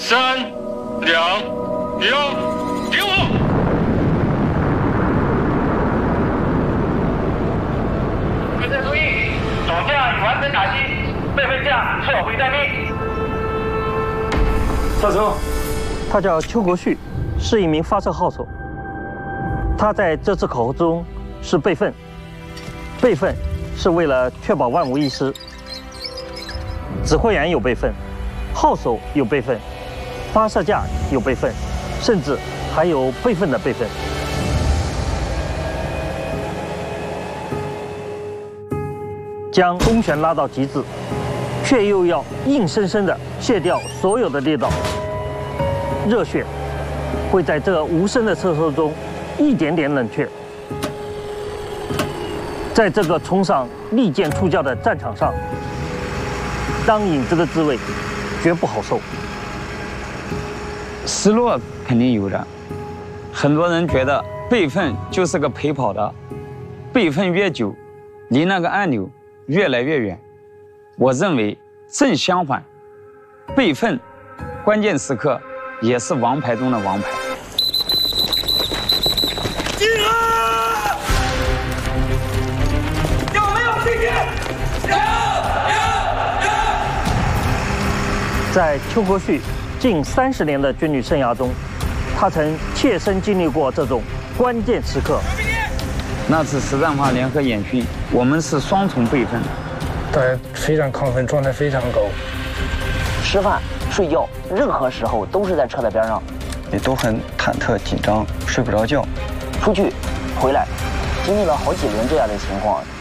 3、2、1，点火！各位注意，主将已完成打击，备份将撤回待命。 上车。 他叫邱国旭，是一名发射号手。他在这次考核中是备份，备份是为了确保万无一失。指挥员有备份，号手有备份，发射架有备份，甚至还有备份的备份。将弓弦拉到极致，却又要硬生生地卸掉所有的力道。热血会在这无声的测试中一点点冷却。在这个冲上利剑出鞘的战场上，当影子的滋味绝不好受。 失落肯定有的，很多人觉得备份就是个陪跑的，备份越久，离那个按钮越来越远。我认为正相反，备份关键时刻也是王牌中的王牌。 集合！有没有信心？有。 在邱国旭近30年的军旅生涯中，他曾切身经历过这种关键时刻。 那次实战化联合演训，我们是双重备份， 大家非常亢奋，状态非常高。 吃饭、睡觉，任何时候都是在车的边上， 也都很忐忑紧张，睡不着觉。 出去，回来，经历了好几轮这样的情况，